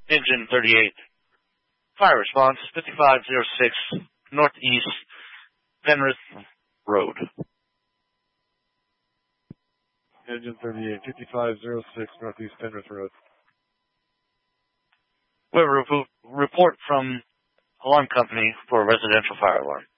Engine 38. Fire response 5506 Northeast Penrith Road. Engine 38, 5506 Northeast Penrith Road. We have a report from alarm company for a residential fire alarm.